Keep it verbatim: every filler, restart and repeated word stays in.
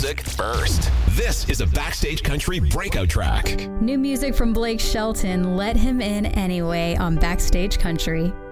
music first. This is a Backstage Country breakout track. New music from Blake Shelton, Let Him In Anyway, on Backstage Country.